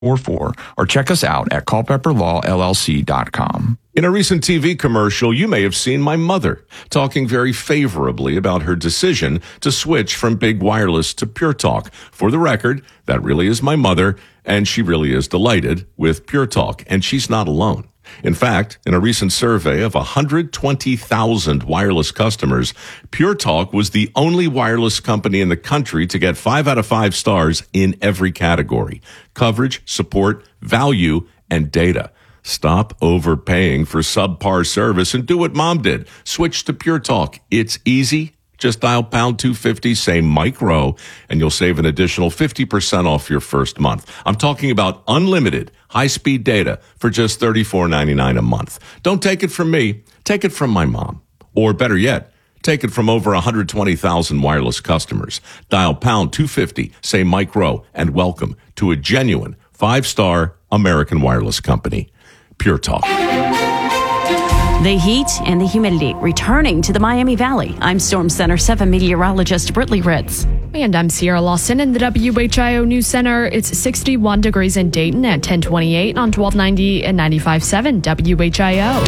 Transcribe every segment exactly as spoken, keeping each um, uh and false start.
four four or check us out at culpepper law l l c dot com. In a recent T V commercial, you may have seen my mother talking very favorably about her decision to switch from big wireless to Pure Talk. For the record, that really is my mother, and she really is delighted with Pure Talk, and she's not alone. In fact, in a recent survey of one hundred twenty thousand wireless customers, Pure Talk was the only wireless company in the country to get five out of five stars in every category: coverage, support, value, and data. Stop overpaying for subpar service and do what Mom did. Switch to Pure Talk. It's easy. Just dial pound two fifty, say Mike Rowe, and you'll save an additional fifty percent off your first month. I'm talking about unlimited high-speed data for just thirty-four ninety-nine a month. Don't take it from me. Take it from my mom. Or better yet, take it from over one hundred twenty thousand wireless customers. Dial pound two fifty, say Mike Rowe, and welcome to a genuine five-star American wireless company. Pure Talk. The heat and the humidity returning to the Miami Valley. I'm Storm Center seven meteorologist Brittany Ritz. And I'm Sierra Lawson in the W H I O News Center. It's sixty-one degrees in Dayton at ten twenty-eight on twelve ninety and ninety-five point seven W H I O.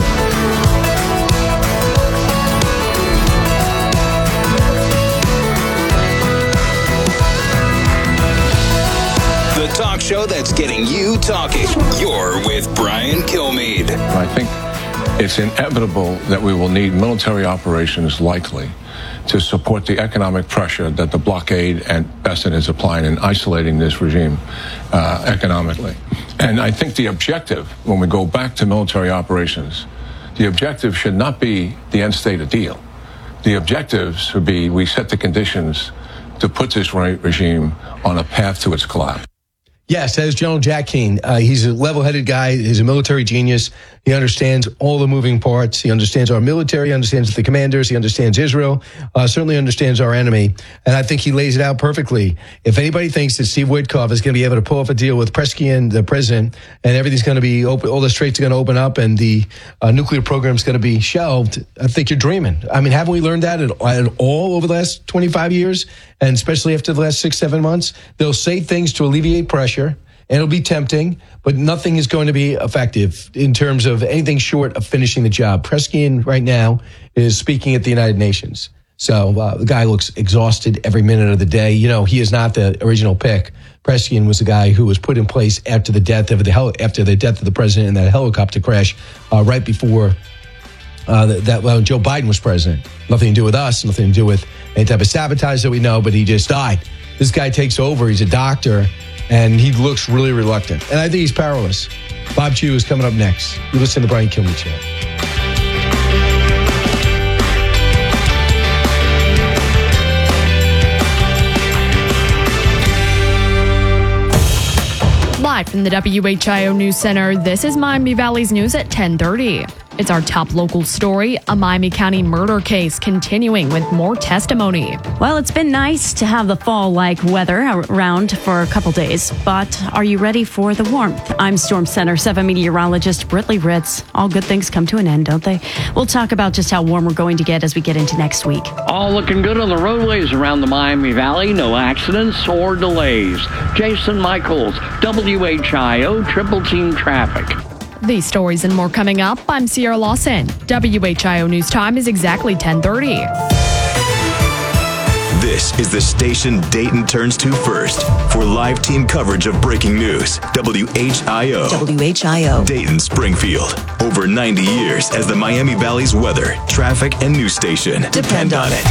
The talk show that's getting you talking. You're with Brian Kilmeade. I think it's inevitable that we will need military operations likely to support the economic pressure that the blockade and Besson is applying in isolating this regime uh, economically. And I think the objective, when we go back to military operations, the objective should not be the end state of deal. The objectives should be we set the conditions to put this re- regime on a path to its collapse. Yes, that is General Jack Keane. Uh, he's a level-headed guy. He's a military genius. He understands all the moving parts. He understands our military, he understands the commanders, he understands Israel, uh, certainly understands our enemy. And I think he lays it out perfectly. If anybody thinks that Steve Witkoff is going to be able to pull off a deal with Preskin, the president, and everything's going to be open, all the straits are going to open up and the uh, nuclear program is going to be shelved, I think you're dreaming. I mean, haven't we learned that at, at all over the last twenty-five years? And especially after the last six, seven months? They'll say things to alleviate pressure. And it'll be tempting, but nothing is going to be effective in terms of anything short of finishing the job. Preskin right now is speaking at the United Nations. So uh, the guy looks exhausted every minute of the day. You know, he is not the original pick. Preskin was the guy who was put in place after the death of the hel- after the death of the president in that helicopter crash uh, right before uh, that well, Joe Biden was president. Nothing to do with us, nothing to do with any type of sabotage that we know, but he just died. This guy takes over. He's a doctor. And he looks really reluctant. And I think he's powerless. Bob Chew is coming up next. You listen to the Brian Kilmeade Show. Live from the W H I O News Center, this is Miami Valley's news at ten thirty. It's our top local story, a Miami County murder case continuing with more testimony. Well, it's been nice to have the fall-like weather around for a couple days, but are you ready for the warmth? I'm Storm Center seven meteorologist Brittany Ritz. All good things come to an end, don't they? We'll talk about just how warm we're going to get as we get into next week. All looking good on the roadways around the Miami Valley. No accidents or delays. Jason Michaels, W H I O Triple Team Traffic. These stories and more coming up. I'm Sierra Lawson. W H I O News Time is exactly ten thirty. This is the station Dayton turns to first for live team coverage of breaking news. W H I O. W H I O. Dayton Springfield. Over ninety years as the Miami Valley's weather, traffic, and news station. Depend on it.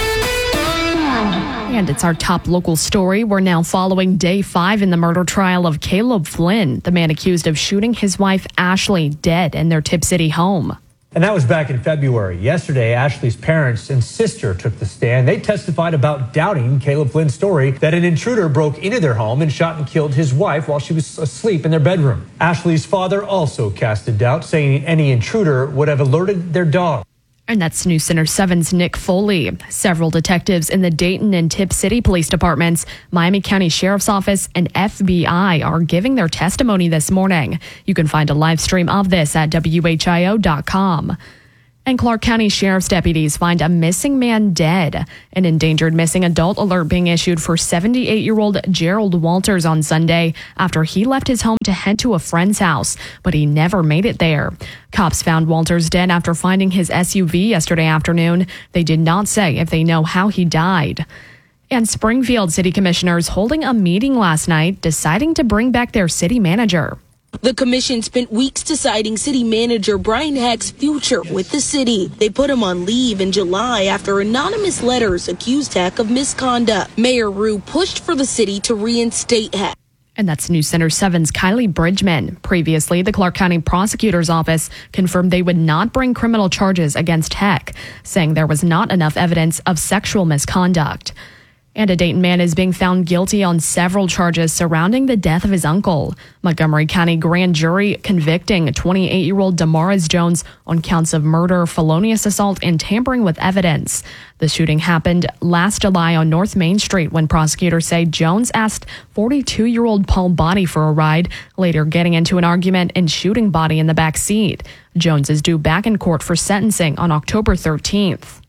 And it's our top local story. We're now following day five in the murder trial of Caleb Flynn, the man accused of shooting his wife Ashley dead in their Tipp City home. And that was back in February. Yesterday, Ashley's parents and sister took the stand. They testified about doubting Caleb Flynn's story that an intruder broke into their home and shot and killed his wife while she was asleep in their bedroom. Ashley's father also casted doubt, saying any intruder would have alerted their dog. And that's News Center seven's Nick Foley. Several detectives in the Dayton and Tipp City Police Departments, Miami County Sheriff's Office, and F B I are giving their testimony this morning. You can find a live stream of this at W H I O dot com. And Clark County Sheriff's deputies find a missing man dead. An endangered missing adult alert being issued for seventy-eight-year-old Gerald Walters on Sunday after he left his home to head to a friend's house, but he never made it there. Cops found Walters dead after finding his S U V yesterday afternoon. They did not say if they know how he died. And Springfield City Commissioners holding a meeting last night, deciding to bring back their city manager. The commission spent weeks deciding city manager Brian Heck's future with the city. They put him on leave in July after anonymous letters accused Heck of misconduct. Mayor Rue pushed for the city to reinstate Heck. And that's News Center seven's Kylie Bridgman. Previously, the Clark County Prosecutor's Office confirmed they would not bring criminal charges against Heck, saying there was not enough evidence of sexual misconduct. And a Dayton man is being found guilty on several charges surrounding the death of his uncle. Montgomery County grand jury convicting twenty-eight-year-old Damaris Jones on counts of murder, felonious assault, and tampering with evidence. The shooting happened last July on North Main Street when prosecutors say Jones asked forty-two-year-old Paul Body for a ride, later getting into an argument and shooting Body in the back seat. Jones is due back in court for sentencing on October thirteenth.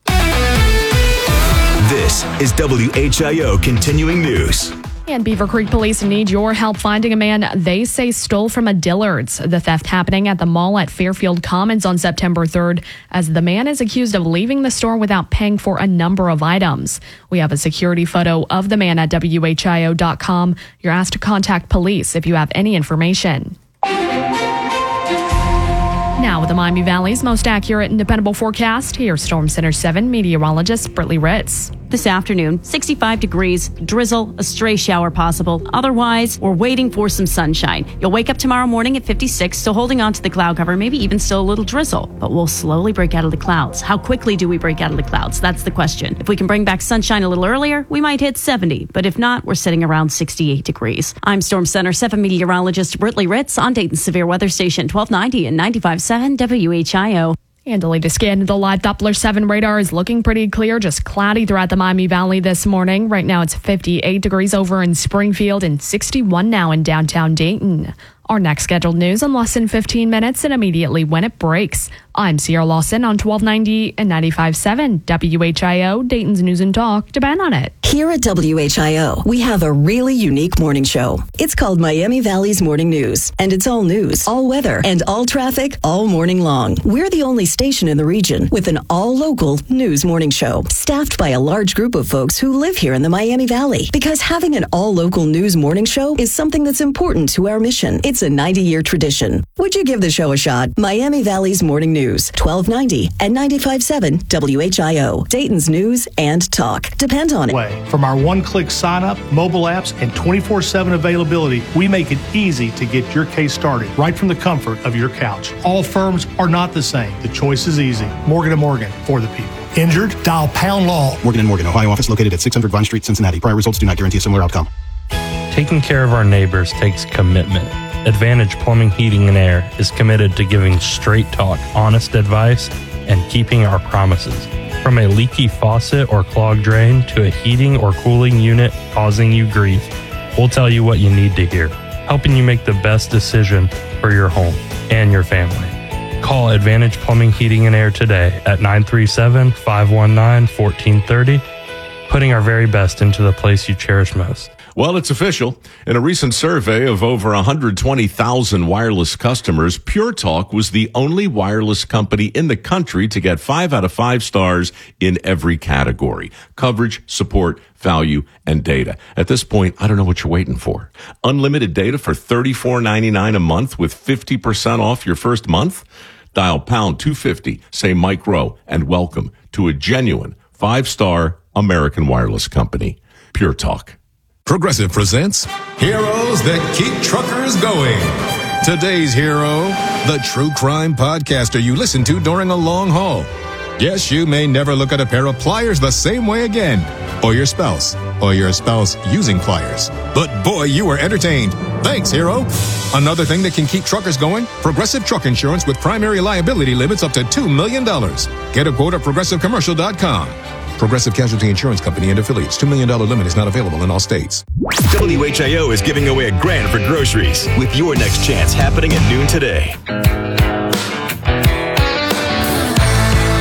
This is W H I O Continuing News. And Beaver Creek police need your help finding a man they say stole from a Dillard's. The theft happening at the mall at Fairfield Commons on September third, as the man is accused of leaving the store without paying for a number of items. We have a security photo of the man at W H I O dot com. You're asked to contact police if you have any information. Now with the Miami Valley's most accurate and dependable forecast, here's Storm Center seven meteorologist Brittany Ritz. This afternoon, sixty-five degrees, drizzle, a stray shower possible. Otherwise, we're waiting for some sunshine. You'll wake up tomorrow morning at fifty-six, still holding on to the cloud cover, maybe even still a little drizzle. But we'll slowly break out of the clouds. How quickly do we break out of the clouds? That's the question. If we can bring back sunshine a little earlier, we might hit seventy. But if not, we're sitting around sixty-eight degrees. I'm Storm Center seven meteorologist Brittany Ritz on Dayton's Severe Weather Station twelve ninety and ninety-five point seven W H I O. And the latest scan of the live Doppler seven radar is looking pretty clear, just cloudy throughout the Miami Valley this morning. Right now it's fifty-eight degrees over in Springfield and sixty-one now in downtown Dayton. Our next scheduled news in less than fifteen minutes and immediately when it breaks. I'm Sierra Lawson on twelve ninety and ninety-five point seven W H I O, Dayton's News and Talk. Depend on it. Here at W H I O, we have a really unique morning show. It's called Miami Valley's Morning News, and it's all news, all weather, and all traffic all morning long. We're the only station in the region with an all-local news morning show, staffed by a large group of folks who live here in the Miami Valley. Because having an all-local news morning show is something that's important to our mission. It's a ninety-year tradition. Would you give the show a shot? Miami Valley's Morning News, twelve ninety and ninety-five point seven W H I O, Dayton's News and Talk. Depend on it. Way. From our one-click sign-up, mobile apps, and twenty-four seven availability, we make it easy to get your case started right from the comfort of your couch. All firms are not the same. The choice is easy. Morgan and Morgan, for the people. Injured? Dial pound law. Morgan and Morgan, Ohio office located at six hundred Vine Street, Cincinnati. Prior results do not guarantee a similar outcome. Taking care of our neighbors takes commitment. Advantage Plumbing, Heating, and Air is committed to giving straight talk, honest advice, and keeping our promises. From a leaky faucet or clogged drain to a heating or cooling unit causing you grief, we'll tell you what you need to hear, helping you make the best decision for your home and your family. Call Advantage Plumbing, Heating, and Air today at nine three seven, five one nine, one four three zero, putting our very best into the place you cherish most. Well, it's official. In a recent survey of over one hundred twenty thousand wireless customers, Pure Talk was the only wireless company in the country to get five out of five stars in every category: coverage, support, value, and data. At this point, I don't know what you're waiting for. Unlimited data for thirty-four ninety-nine a month with fifty percent off your first month? Dial pound two fifty, say Mike Rowe, and welcome to a genuine five-star American wireless company. Pure Talk. Progressive presents Heroes That Keep Truckers Going. Today's hero, the true crime podcaster you listen to during a long haul. Yes, you may never look at a pair of pliers the same way again, or your spouse, or your spouse using pliers. But boy, you were entertained. Thanks, hero. Another thing that can keep truckers going, Progressive Truck Insurance with primary liability limits up to two million dollars. Get a quote at progressive commercial dot com. Progressive Casualty Insurance Company and affiliates. two million dollars limit is not available in all states. W H I O is giving away a grand for groceries with your next chance happening at noon today.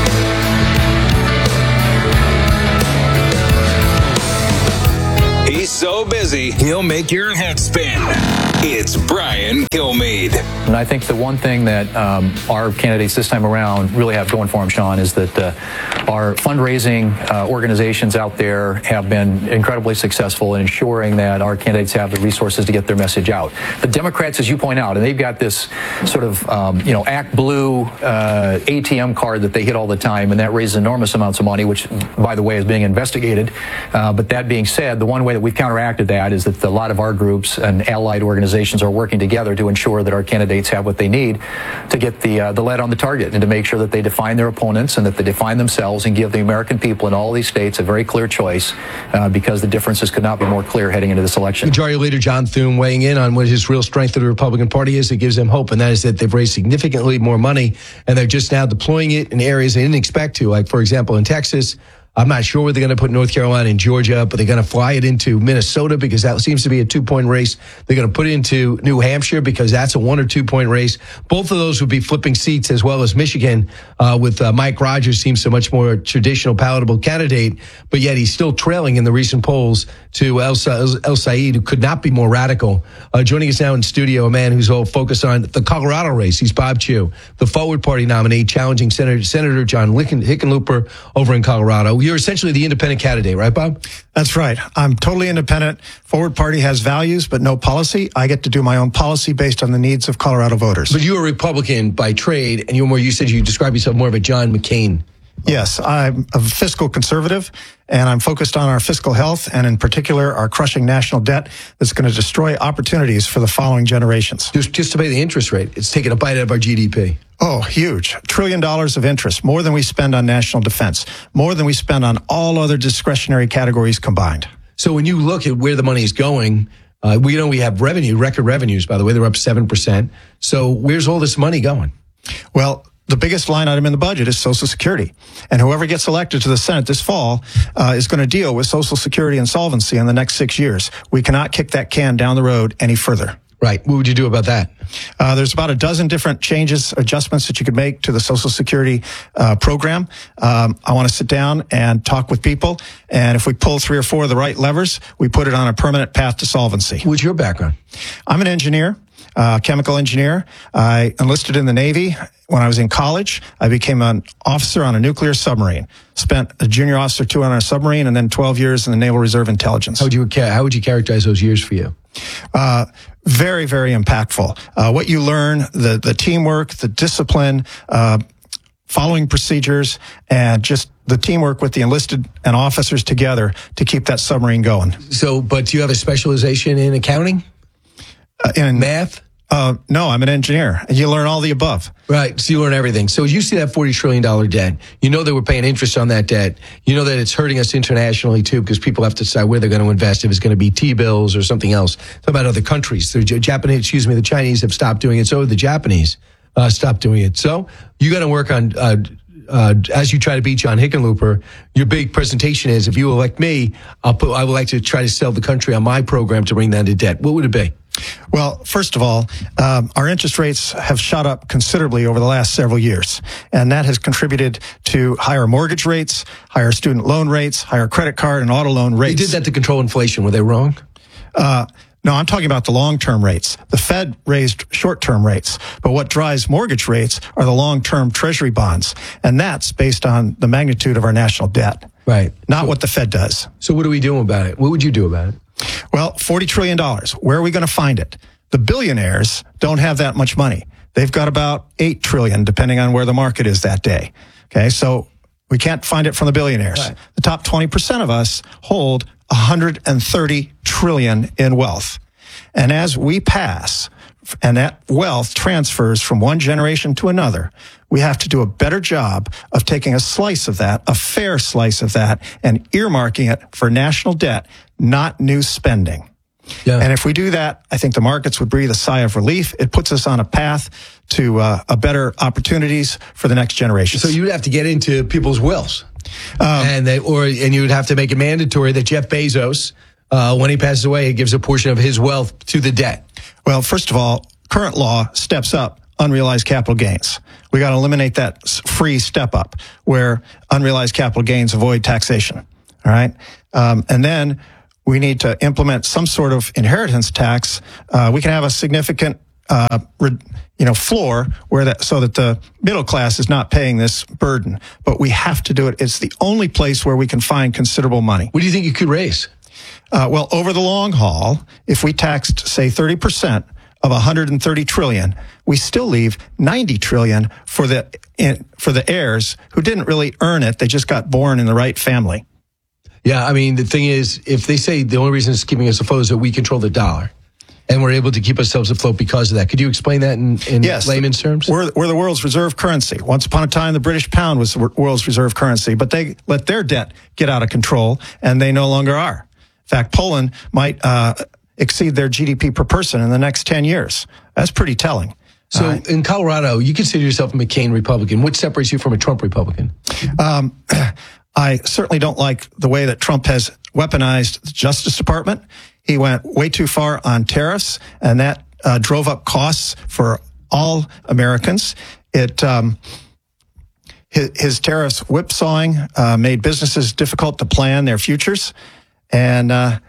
busy, he'll make your head spin. It's Brian Kilmeade. And I think the one thing that um, our candidates this time around really have going for them, Sean, is that uh, our fundraising uh, organizations out there have been incredibly successful in ensuring that our candidates have the resources to get their message out. The Democrats, as you point out, and they've got this sort of, um, you know, Act Blue uh, A T M card that they hit all the time, and that raises enormous amounts of money, which, by the way, is being investigated. Uh, but that being said, the one way that we've counteracted that is that a lot of our groups and allied organizations are working together to ensure that our candidates have what they need to get the uh, the lead on the target and to make sure that they define their opponents and that they define themselves and give the American people in all these states a very clear choice uh, because the differences could not be more clear heading into this election. Majority Leader John Thune weighing in on what his real strength of the Republican Party is that gives them hope, and that is that they've raised significantly more money and they're just now deploying it in areas they didn't expect to, like, for example, in Texas. I'm not sure where they're going to put North Carolina and Georgia, but they're going to fly it into Minnesota because that seems to be a two-point race. They're going to put it into New Hampshire because that's a one- or two-point race. Both of those would be flipping seats, as well as Michigan, uh, with uh, Mike Rogers seems a much more traditional, palatable candidate, but yet he's still trailing in the recent polls to El, El Said, who could not be more radical. Uh, joining us now in studio, a man who's all focused on the Colorado race. He's Bob Chew, the Forward Party nominee, challenging Senator, Senator John Hickenlooper over in Colorado. You're essentially the independent candidate, right, Bob? That's right. I'm totally independent. Forward Party has values, but no policy. I get to do my own policy based on the needs of Colorado voters. But you're a Republican by trade, and you're more, you said you describe yourself more of a John McCain. Yes, I'm a fiscal conservative, and I'm focused on our fiscal health, and in particular, our crushing national debt that's going to destroy opportunities for the following generations. Just, just to pay the interest rate, it's taking a bite out of our G D P. Oh, huge. Trillion dollars of interest, more than we spend on national defense, more than we spend on all other discretionary categories combined. So when you look at where the money is going, uh, we know we have revenue, record revenues, by the way, they're up seven percent. So where's all this money going? Well, the biggest line item in the budget is Social Security. And whoever gets elected to the Senate this fall uh, is going to deal with Social Security insolvency in the next six years. We cannot kick that can down the road any further. Right. What would you do about that? Uh, there's about a dozen different changes, adjustments that you could make to the Social Security uh, program. Um, I want to sit down and talk with people. And if we pull three or four of the right levers, we put it on a permanent path to solvency. What's your background? I'm an engineer. Uh, chemical engineer. I enlisted in the Navy. When I was in college, I became an officer on a nuclear submarine. Spent a junior officer two on a submarine and then twelve years in the Naval Reserve Intelligence. How would you, how would you characterize those years for you? Uh, very, very impactful. Uh, what you learn, the, the teamwork, the discipline, uh, following procedures, and just the teamwork with the enlisted and officers together to keep that submarine going. So, but do you have a specialization in accounting? Uh, in math? Uh, no, I'm an engineer. You learn all the above. Right. So you learn everything. So you see that forty trillion dollars debt. You know that we're paying interest on that debt. You know that it's hurting us internationally, too, because people have to decide where they're going to invest, if it's going to be T-bills or something else. Talk about other countries. The Japanese, excuse me, the Chinese have stopped doing it. So the Japanese uh, stopped doing it. So you got to work on, uh, uh, as you try to beat John Hickenlooper, your big presentation is, if you elect me, I'll put, I would like to try to sell the country on my program to bring that to debt. What would it be? Well, first of all, um, our interest rates have shot up considerably over the last several years, and that has contributed to higher mortgage rates, higher student loan rates, higher credit card and auto loan rates. They did that to control inflation. Were they wrong? Uh, no, I'm talking about the long-term rates. The Fed raised short-term rates, but what drives mortgage rates are the long-term Treasury bonds, and that's based on the magnitude of our national debt. Right. Not so, what the Fed does. So what are we doing about it? What would you do about it? Well, forty trillion dollars. Where are we going to find it? The billionaires don't have that much money. They've got about eight trillion dollars, depending on where the market is that day. Okay, so we can't find it from the billionaires. Right. The top twenty percent of us hold one hundred thirty trillion dollars in wealth. And as we pass, and that wealth transfers from one generation to another, we have to do a better job of taking a slice of that, a fair slice of that, and earmarking it for national debt, not new spending. Yeah. And if we do that, I think the markets would breathe a sigh of relief. It puts us on a path to uh, a better opportunities for the next generation. So you'd have to get into people's wills, um, and they, or and you would have to make it mandatory that Jeff Bezos, uh, when he passes away, he gives a portion of his wealth to the debt. Well, first of all, current law steps up unrealized capital gains. We got to eliminate that free step up where unrealized capital gains avoid taxation. All right. Um, and then We need to implement some sort of inheritance tax. Uh, we can have a significant, uh, re- you know, floor where that, so that the middle class is not paying this burden. But we have to do it. It's the only place where we can find considerable money. What do you think you could raise? Uh, well, over the long haul, if we taxed, say, thirty percent of one hundred thirty trillion, we still leave ninety trillion for the in, for the heirs who didn't really earn it. They just got born in the right family. Yeah, I mean, the thing is, if they say the only reason it's keeping us afloat is that we control the dollar, and we're able to keep ourselves afloat because of that. Could you explain that in, in yes, layman's terms? We're, we're the world's reserve currency. Once upon a time, the British pound was the world's reserve currency, but they let their debt get out of control, and they no longer are. In fact, Poland might uh, exceed their G D P per person in the next ten years. That's pretty telling. So uh, in Colorado, you consider yourself a McCain Republican. What separates you from a Trump Republican? Um, I certainly don't like the way that Trump has weaponized the Justice Department. He went way too far on tariffs, and that uh, drove up costs for all Americans. It um, his, his tariffs whipsawing uh, made businesses difficult to plan their futures. And uh,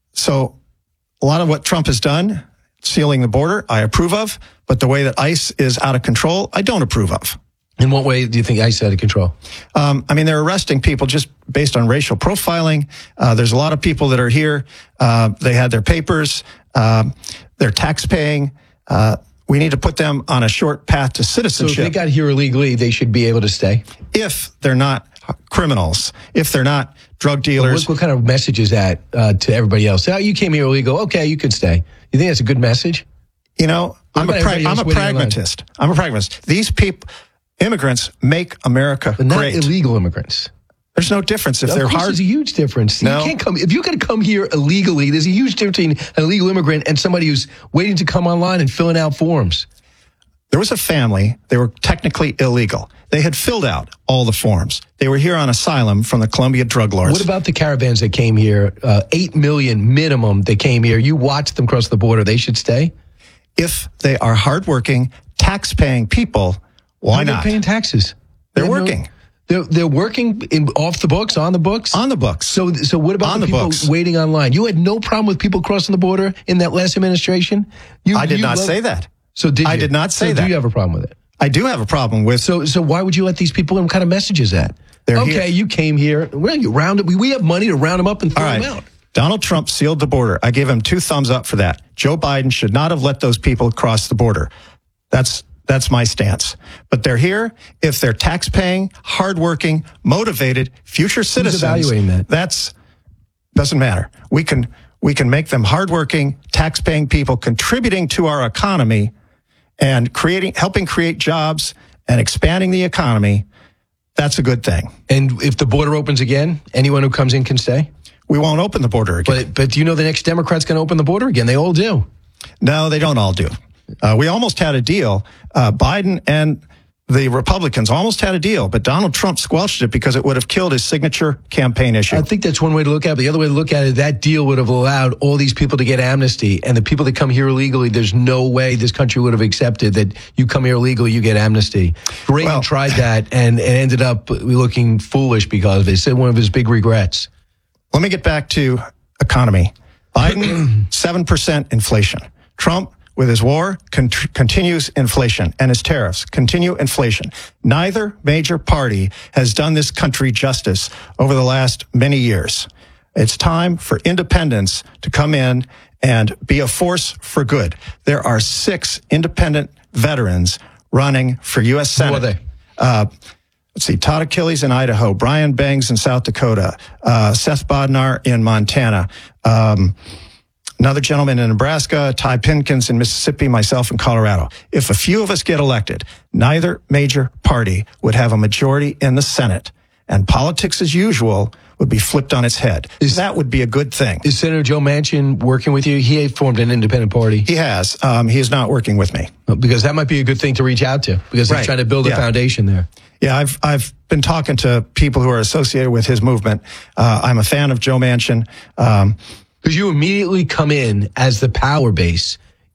so a lot of what Trump has done, sealing the border, I approve of. But the way that ICE is out of control, I don't approve of. In what way do you think ICE is out of control? Um, I mean, they're arresting people just based on racial profiling. Uh, there's a lot of people that are here. Uh, they had their papers. Um, they're tax paying. Uh, we need to put them on a short path to citizenship. So if they got here illegally, they should be able to stay? If they're not criminals, if they're not drug dealers. What, what kind of message is that uh, to everybody else? Oh, you came here illegal. Okay, you could stay. You think that's a good message? You know, I'm a, pra- I'm a pragmatist. I'm a pragmatist. These people, immigrants, make America but not great. Illegal immigrants. There's no difference if of they're course hard. There's a huge difference. No. You can't come if you're going to come here illegally. There's a huge difference between an illegal immigrant and somebody who's waiting to come online and filling out forms. There was a family. They were technically illegal. They had filled out all the forms. They were here on asylum from the Colombia drug lords. What about the caravans that came here? Uh, Eight million minimum that came here. You watched them cross the border. They should stay. If they are hardworking, tax-paying people, why They're not? paying taxes. They're They have no- working. They're, they're working in, off the books, on the books? On the books. So so what about On the the people books. waiting online? You had no problem with people crossing the border in that last administration? You, I did you not love- say that. So did I you? did not say so that. do you have a problem with it? I do have a problem with. So so why would you let these people in? What kind of message is that? They're okay, here. you came here. Well, you round we, we have money to round them up and throw All right. them out. Donald Trump sealed the border. I gave him two thumbs up for that. Joe Biden should not have let those people cross the border. That's that's my stance. But they're here. If they're tax-paying, hardworking, motivated, future citizens, evaluating that? That's doesn't matter. We can we can make them hardworking, tax-paying people contributing to our economy and creating, helping create jobs and expanding the economy. That's a good thing. And if the border opens again, anyone who comes in can stay? We won't open the border again. But but do you know the next Democrat's going to open the border again? They all do. No, they don't all do. Uh, we almost had a deal. Uh, Biden and the Republicans almost had a deal, but Donald Trump squelched it because it would have killed his signature campaign issue. I think that's one way to look at it. But the other way to look at it, that deal would have allowed all these people to get amnesty. And the people that come here illegally, there's no way this country would have accepted that you come here illegally, you get amnesty. Reagan Well- tried that and it ended up looking foolish because of it. He said one of his big regrets. Let me get back to economy. Biden, seven percent inflation. Trump, with his war, con- continues inflation, and his tariffs continue inflation. Neither major party has done this country justice over the last many years. It's time for independents to come in and be a force for good. There are six independent veterans running for U S Senate. Who are they? Uh, Let's see, Todd Achilles in Idaho, Brian Bangs in South Dakota, uh, Seth Bodnar in Montana, um, another gentleman in Nebraska, Ty Pinkins in Mississippi, myself in Colorado. If a few of us get elected, neither major party would have a majority in the Senate, and politics as usual would be flipped on its head. Is, that would be a good thing. Is Senator Joe Manchin working with you? He formed an independent party. He has. Um, he is not working with me. Because that might be a good thing to reach out to, because he's Right. trying to build a Yeah. foundation there. Yeah, I've I've been talking to people who are associated with his movement. Uh, I'm a fan of Joe Manchin. Um, Because you immediately come in as the power base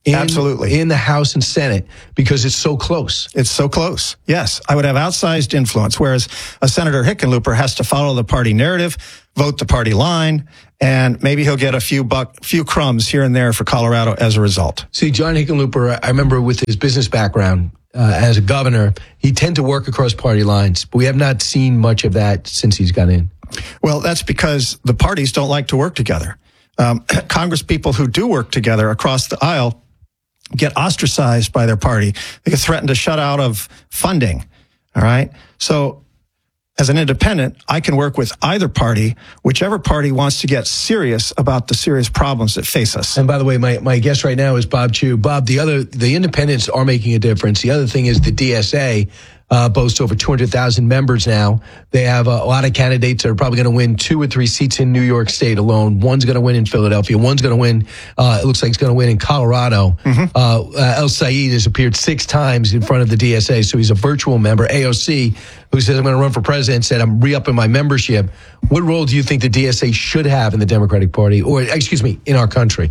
in, Absolutely. in the House and Senate because it's so close. It's so close. Yes, I would have outsized influence, whereas a Senator Hickenlooper has to follow the party narrative, vote the party line, and maybe he'll get a few buck, few crumbs here and there for Colorado as a result. See, John Hickenlooper, I remember with his business background uh, as a governor, he tend to work across party lines, but we have not seen much of that since he's got in. Well, that's because the parties don't like to work together. Um, Congress people who do work together across the aisle get ostracized by their party. They get threatened to shut out of funding. All right. So as an independent, I can work with either party, whichever party wants to get serious about the serious problems that face us. And by the way, my, my guest right now is Bob Chew. Bob, the other, the independents are making a difference. The other thing is the D S A uh, boasts over two hundred thousand members now. They have a, a lot of candidates that are probably going to win two or three seats in New York State alone. One's going to win in Philadelphia. One's going to win, uh, it looks like it's going to win in Colorado. Mm-hmm. Uh, uh, El Said has appeared six times in front of the D S A, so he's a virtual member. A O C, who says, I'm going to run for president, said, I'm re-upping my membership. What role do you think the D S A should have in the Democratic Party, or, excuse me, in our country?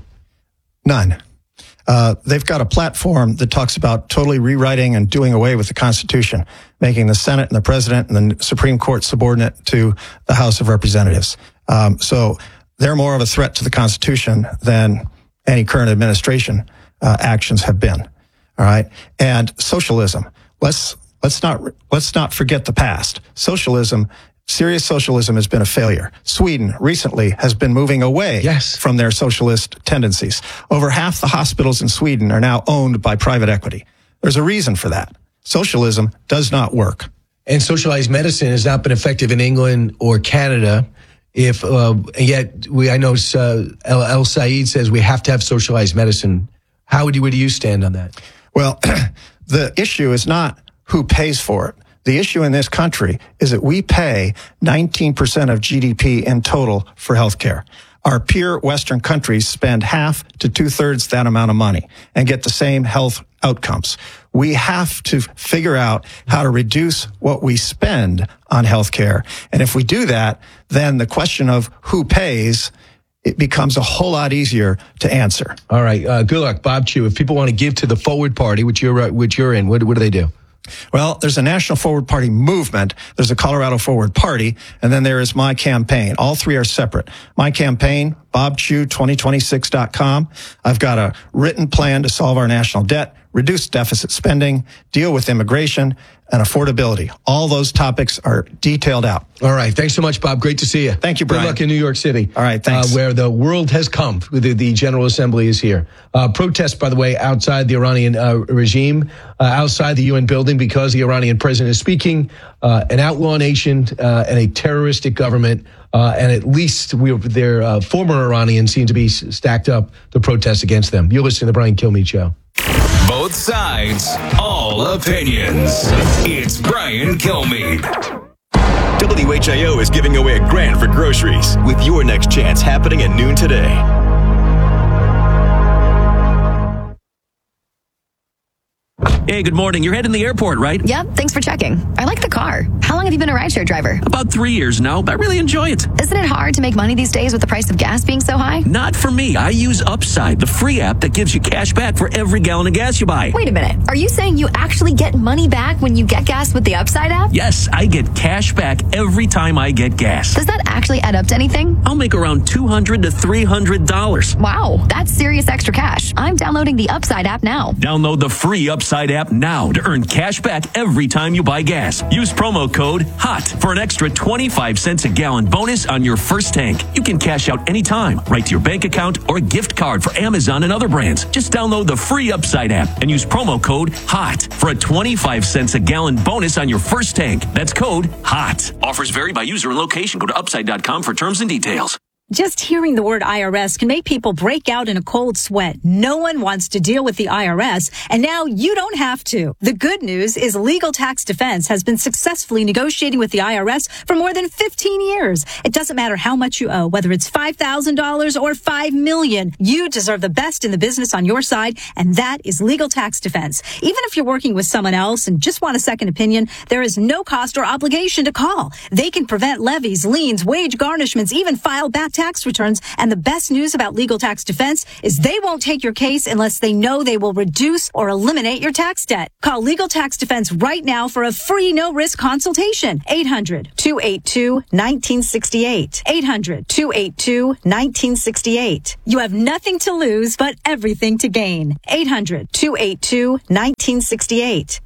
None. Uh, they've got a platform that talks about totally rewriting and doing away with the Constitution, making the Senate and the President and the Supreme Court subordinate to the House of Representatives. Um, so they're more of a threat to the Constitution than any current administration uh, actions have been. All right, and socialism. Let's let's not let's not forget the past. Socialism. Serious socialism has been a failure. Sweden recently has been moving away yes. from their socialist tendencies. Over half the hospitals in Sweden are now owned by private equity. There's a reason for that. Socialism does not work. And socialized medicine has not been effective in England or Canada. If uh, yet, we I know uh, El, El Said says we have to have socialized medicine. How would you, where do you stand on that? Well, the issue is not who pays for it. The issue in this country is that we pay nineteen percent of G D P in total for healthcare. Our peer Western countries spend half to two-thirds that amount of money and get the same health outcomes. We have to figure out how to reduce what we spend on healthcare. And if we do that, then the question of who pays, it becomes a whole lot easier to answer. All right. Uh, good luck, Bob Chew. If people want to give to the Forward Party, which you're, which you're in, what, what do they do? Well, there's a National Forward Party movement. There's a Colorado Forward Party. And then there is my campaign. All three are separate. My campaign, bob chew twenty twenty-six dot com. I've got a written plan to solve our national debt, reduce deficit spending, deal with immigration, and affordability. All those topics are detailed out. All right. Thanks so much, Bob. Great to see you. Thank you, Brian. Good luck in New York City. All right. Thanks. Uh, where the world has come. The, the General Assembly is here. Uh, protests, by the way, outside the Iranian uh, regime, uh, outside the U N building because the Iranian president is speaking. Uh, an outlaw nation uh, and a terroristic government. Uh, and at least we, their uh, former Iranians seem to be stacked up to protest against them. You're listening to the Brian Kilmeade Show. Both sides, all opinions. It's Brian Kilmeade. W H I O is giving away a grand for groceries with your next chance happening at noon today. Hey, good morning. You're heading to the airport, right? Yep, thanks for checking. I like the car. How long have you been a rideshare driver? About three years now. I really enjoy it. Isn't it hard to make money these days with the price of gas being so high? Not for me. I use Upside, the free app that gives you cash back for every gallon of gas you buy. Wait a minute. Are you saying you actually get money back when you get gas with the Upside app? Yes, I get cash back every time I get gas. Does that actually add up to anything? I'll make around two hundred to three hundred dollars. Wow, that's serious extra cash. I'm downloading the Upside app now. Download the free Upside app now to earn cash back every time you buy gas. Use promo code HOT for an extra twenty-five cents a gallon bonus on your first tank. You can cash out anytime, right to your bank account or a gift card for Amazon and other brands. Just download the free Upside app and use promo code HOT for a twenty-five cents a gallon bonus on your first tank. That's code HOT. Offers vary by user and location. Go to upside dot com for terms and details. Just hearing the word I R S can make people break out in a cold sweat. No one wants to deal with the I R S, and now you don't have to. The good news is Legal Tax Defense has been successfully negotiating with the I R S for more than fifteen years. It doesn't matter how much you owe, whether it's five thousand dollars or five million dollars. You deserve the best in the business on your side, and that is Legal Tax Defense. Even if you're working with someone else and just want a second opinion, there is no cost or obligation to call. They can prevent levies, liens, wage garnishments, even file back tax returns. And the best news about Legal Tax Defense is they won't take your case unless they know they will reduce or eliminate your tax debt. Call Legal Tax Defense right now for a free no-risk consultation. eight hundred, two eight two, one nine six eight. eight hundred, two eight two, one nine six eight. You have nothing to lose but everything to gain. eight hundred, two eight two, one nine six eight.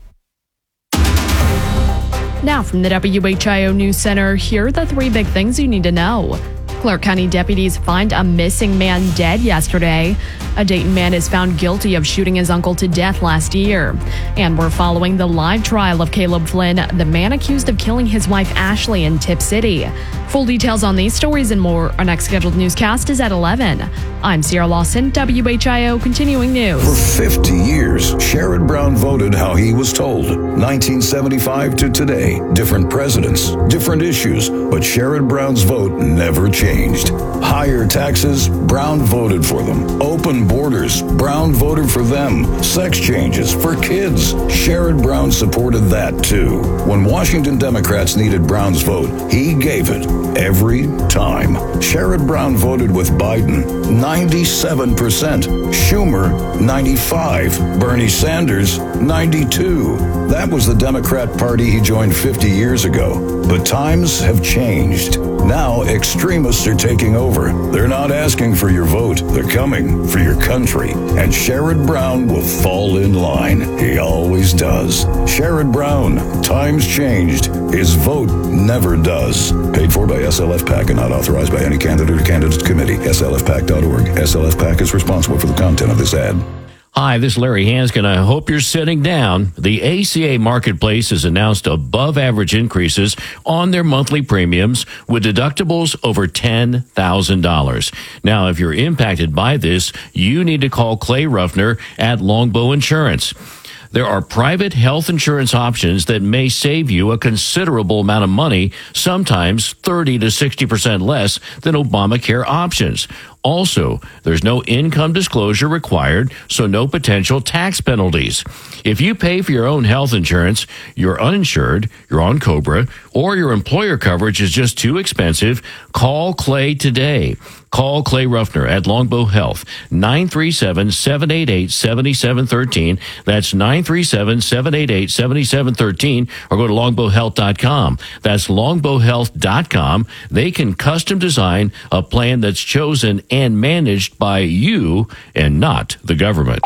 Now from the W H I O News Center, here are the three big things you need to know. Clark County deputies find a missing man dead yesterday. A Dayton man is found guilty of shooting his uncle to death last year. And we're following the live trial of Caleb Flynn, the man accused of killing his wife Ashley in Tipp City. Full details on these stories and more. Our next scheduled newscast is at eleven. I'm Sierra Lawson, W H I O Continuing News. For fifty years, Sherrod Brown voted how he was told. nineteen seventy-five to today, different presidents, different issues, but Sherrod Brown's vote never changed. Higher taxes, Brown voted for them. Open borders, Brown voted for them. Sex changes for kids, Sherrod Brown supported that too. When Washington Democrats needed Brown's vote, he gave it every time. Sherrod Brown voted with Biden, ninety-seven percent. Schumer, ninety-five. Bernie Sanders, ninety-two. That was the Democrat Party he joined fifty years ago. But times have changed. Now extremists are taking over. They're not asking for your vote. They're coming for your country. And Sherrod Brown will fall in line. He always does. Sherrod Brown, times changed. His vote never does. Paid for by S L F PAC and not authorized by any candidate or candidates committee. S L F PAC dot org. S L F PAC is responsible for the content of this ad. Hi, this is Larry Hanskin. I hope you're sitting down. The A C A Marketplace has announced above average increases on their monthly premiums with deductibles over ten thousand dollars. Now, if you're impacted by this, you need to call Clay Ruffner at Longbow Insurance. There are private health insurance options that may save you a considerable amount of money, sometimes thirty to sixty percent less than Obamacare options. Also, there's no income disclosure required, so no potential tax penalties. If you pay for your own health insurance, you're uninsured, you're on COBRA, or your employer coverage is just too expensive, call Clay today. Call Clay Ruffner at Longbow Health, nine three seven, seven eight eight, seven seven one three. That's nine three seven, seven eight eight, seven seven one three, or go to longbow health dot com. That's longbow health dot com. They can custom design a plan that's chosen and managed by you and not the government.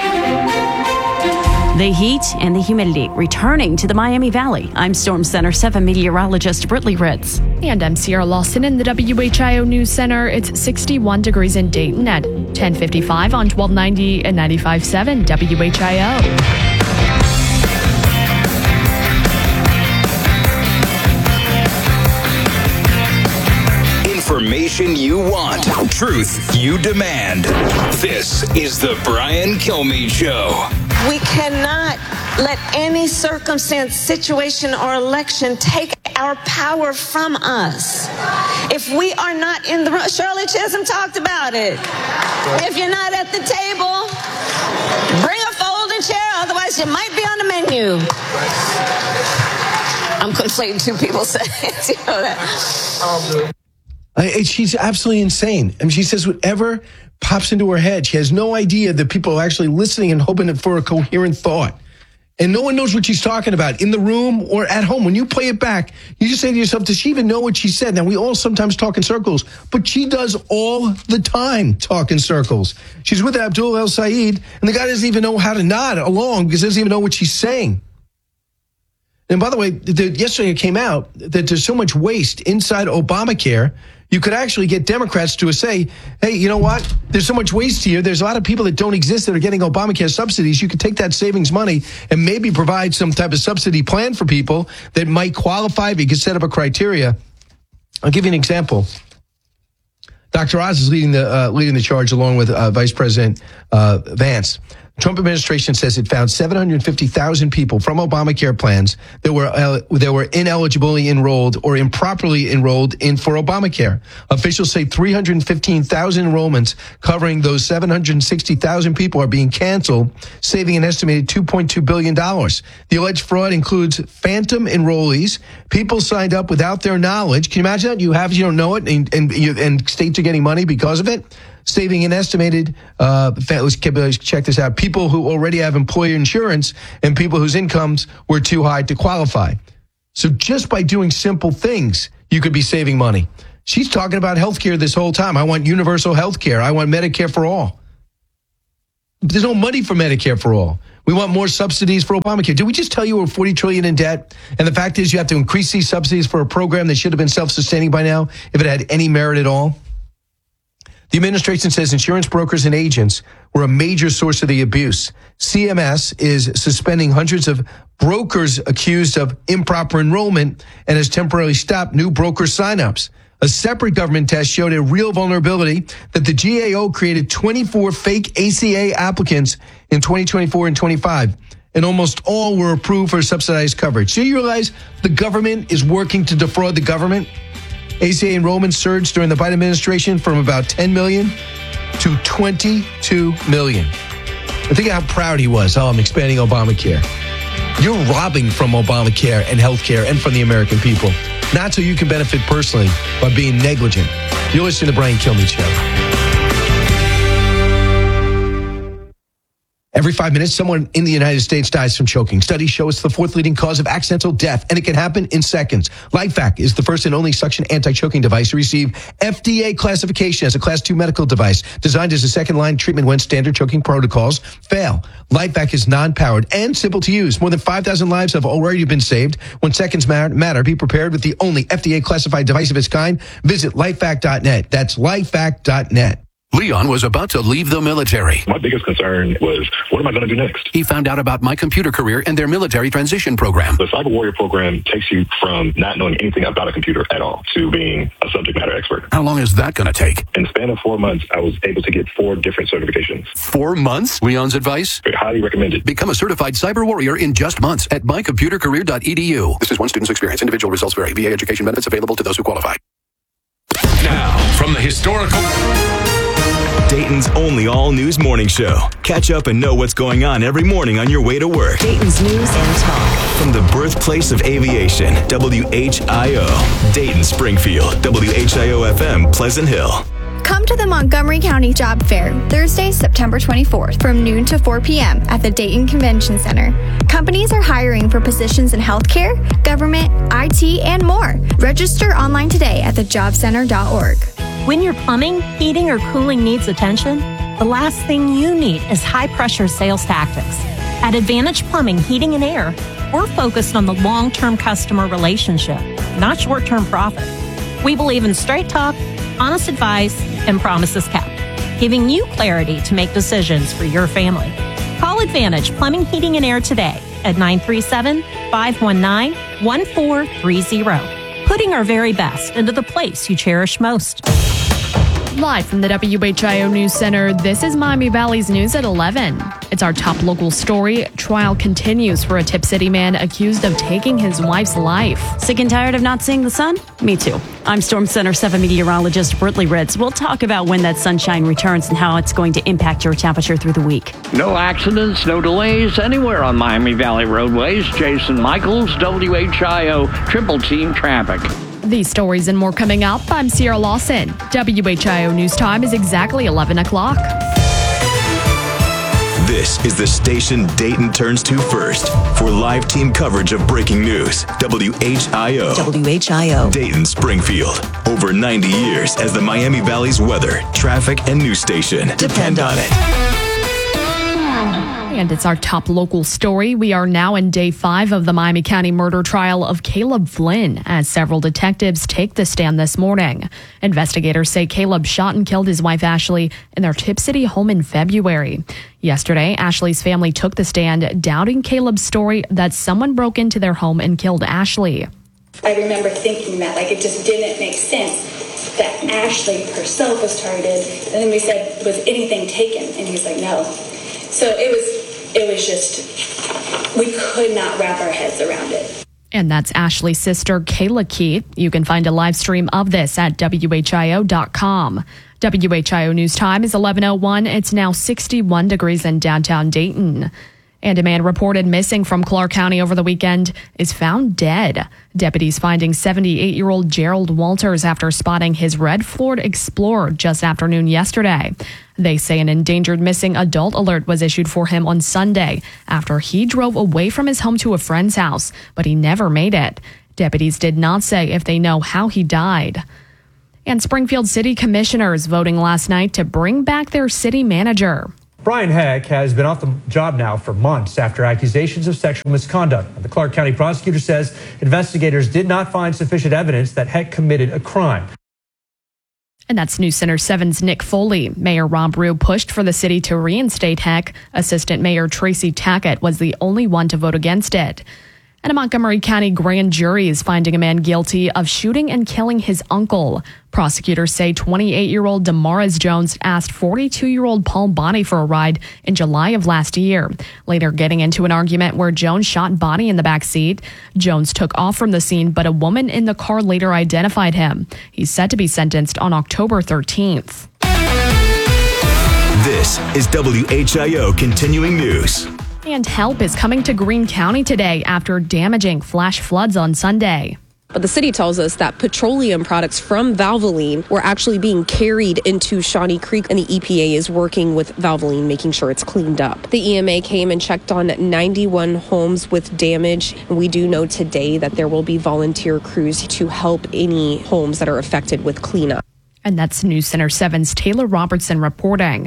The heat and the humidity returning to the Miami Valley. I'm Storm Center seven meteorologist Britley Ritz. And I'm Sierra Lawson in the W H I O News Center. It's sixty-one degrees in Dayton at ten fifty-five on twelve ninety and ninety-five point seven W H I O. Information you want, truth you demand. This is the Brian Kilmeade Show. We cannot let any circumstance, situation, or election take our power from us. If we are not in the room, Shirley Chisholm talked about it. If you're not at the table, bring a folding chair, otherwise you might be on the menu. I'm conflating two people saying, you know that. Uh, she's absolutely insane. I mean, she says whatever pops into her head. She has no idea that people are actually listening and hoping for a coherent thought. And no one knows what she's talking about in the room or at home. When you play it back, you just say to yourself, does she even know what she said? Now, we all sometimes talk in circles, but she does all the time talk in circles. She's with Abdul El Sayed, and the guy doesn't even know how to nod along because he doesn't even know what she's saying. And by the way, the, yesterday it came out that there's so much waste inside Obamacare, you could actually get Democrats to say, hey, you know what? There's so much waste here. There's a lot of people that don't exist that are getting Obamacare subsidies. You could take that savings money and maybe provide some type of subsidy plan for people that might qualify. You could set up a criteria. I'll give you an example. Doctor Oz is leading the uh, leading the charge along with uh, Vice President uh, Vance. The Trump administration says it found seven hundred fifty thousand people from Obamacare plans that were uh, that were ineligibly enrolled or improperly enrolled in for Obamacare. Officials say three hundred fifteen thousand enrollments covering those seven hundred sixty thousand people are being canceled, saving an estimated two point two billion dollars. The alleged fraud includes phantom enrollees, people signed up without their knowledge. Can you imagine that? You have, you don't know it, and, and, you, and states are getting money because of it? Saving an estimated, uh, let's check this out, people who already have employer insurance and people whose incomes were too high to qualify. So just by doing simple things, you could be saving money. She's talking about healthcare this whole time. I want universal healthcare. I want Medicare for all. But there's no money for Medicare for all. We want more subsidies for Obamacare. Did we just tell you we're forty trillion dollars in debt? And the fact is you have to increase these subsidies for a program that should have been self-sustaining by now if it had any merit at all? The administration says insurance brokers and agents were a major source of the abuse. C M S is suspending hundreds of brokers accused of improper enrollment and has temporarily stopped new broker signups. A separate government test showed a real vulnerability that the G A O created twenty-four fake A C A applicants in twenty twenty-four and twenty-five, and almost all were approved for subsidized coverage. So you realize the government is working to defraud the government? A C A enrollment surged during the Biden administration from about ten million to twenty-two million. I think how proud he was. Oh, I'm expanding Obamacare. You're robbing from Obamacare and healthcare and from the American people. Not so you can benefit personally by being negligent. You're listening to the Brian Kilmeade Show. Every five minutes, someone in the United States dies from choking. Studies show it's the fourth leading cause of accidental death, and it can happen in seconds. LifeVac is the first and only suction anti-choking device to receive F D A classification as a class two medical device, designed as a second-line treatment when standard choking protocols fail. LifeVac is non-powered and simple to use. More than five thousand lives have already been saved. When seconds matter, be prepared with the only F D A classified device of its kind. Visit lifevac dot net. That's lifevac dot net. Leon was about to leave the military. My biggest concern was, what am I going to do next? He found out about My Computer Career and their military transition program. The Cyber Warrior program takes you from not knowing anything about a computer at all to being a subject matter expert. How long is that going to take? In the span of four months, I was able to get four different certifications. Four months? Leon's advice? I highly recommend it. Become a certified cyber warrior in just months at my computer career dot e d u. This is one student's experience. Individual results vary. V A education benefits available to those who qualify. Now, from the historical... Dayton's only all-news morning show. Catch up and know what's going on every morning on your way to work. Dayton's News and Talk. From the birthplace of aviation, W H I O. Dayton, Springfield, W H I O F M, Pleasant Hill. Come to the Montgomery County Job Fair, Thursday, September twenty-fourth, from noon to four p.m. at the Dayton Convention Center. Companies are hiring for positions in healthcare, government, I T, and more. Register online today at the job center dot org. When your plumbing, heating, or cooling needs attention, the last thing you need is high-pressure sales tactics. At Advantage Plumbing, Heating, and Air, we're focused on the long-term customer relationship, not short-term profit. We believe in straight talk, honest advice, and promises kept, giving you clarity to make decisions for your family. Call Advantage Plumbing, Heating, and Air today at nine three seven, five one nine, one four three zero. Putting our very best into the place you cherish most. Live from the W H I O News Center, this is Miami Valley's News at eleven. It's our top local story. Trial continues for a Tip City man accused of taking his wife's life. Sick and tired of not seeing the sun? Me too. I'm Storm Center seven meteorologist Britley Ritz. We'll talk about when that sunshine returns and how it's going to impact your temperature through the week. No accidents, no delays anywhere on Miami Valley roadways. Jason Michaels, W H I O Triple Team Traffic. These stories and more coming up. I'm Sierra Lawson. W H I O News Time is exactly eleven o'clock. This is the station Dayton turns to first for live team coverage of breaking news. W H I O. W H I O. Dayton, Springfield. Over ninety years as the Miami Valley's weather, traffic, and news station. Depend, Depend on it. And it's our top local story. We are now in day five of the Miami County murder trial of Caleb Flynn, as several detectives take the stand this morning. Investigators say Caleb shot and killed his wife Ashley in their Tip City home in February. Yesterday, Ashley's family took the stand, doubting Caleb's story that someone broke into their home and killed Ashley. I remember thinking that, like, it just didn't make sense that Ashley herself was targeted. And then we said, was anything taken? And he's like, no. So it was, it was just, we could not wrap our heads around it. And that's Ashley's sister, Kayla Keith. You can find a live stream of this at W H I O dot com. W H I O News Time is eleven oh one. It's now sixty-one degrees in downtown Dayton. And a man reported missing from Clark County over the weekend is found dead. Deputies finding seventy-eight-year-old Gerald Walters after spotting his red Ford Explorer just after noon yesterday. They say an endangered missing adult alert was issued for him on Sunday after he drove away from his home to a friend's house, but he never made it. Deputies did not say if they know how he died. And Springfield City Commissioners voting last night to bring back their city manager. Brian Heck has been off the job now for months after accusations of sexual misconduct. The Clark County prosecutor says investigators did not find sufficient evidence that Heck committed a crime. And that's News Center seven's Nick Foley. Mayor Rob Rue pushed for the city to reinstate Heck. Assistant Mayor Tracy Tackett was the only one to vote against it. And a Montgomery County grand jury is finding a man guilty of shooting and killing his uncle. Prosecutors say twenty-eight-year-old Damaris Jones asked forty-two-year-old Paul Bonnie for a ride in July of last year, later getting into an argument where Jones shot Bonnie in the back seat. Jones took off from the scene, but a woman in the car later identified him. He's set to be sentenced on October thirteenth. This is W H I O Continuing News. And help is coming to Greene County today after damaging flash floods on Sunday. But the city tells us that petroleum products from Valvoline were actually being carried into Shawnee Creek, and the E P A is working with Valvoline, making sure it's cleaned up. The E M A came and checked on ninety-one homes with damage. And we do know today that there will be volunteer crews to help any homes that are affected with cleanup. And that's News Center seven's Taylor Robertson reporting.